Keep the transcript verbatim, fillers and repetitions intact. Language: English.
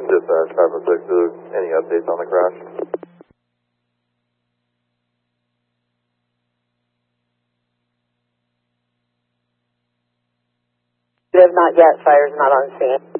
Dispatch five oh six, any updates on the crash? We have not yet. Fire's not on scene.